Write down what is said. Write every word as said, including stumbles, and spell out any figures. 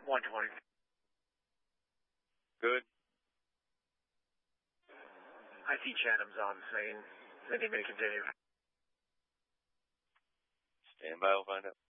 one twenty. Good. I see Chatham's on the scene. They need me to continue. Stand by, we'll find out.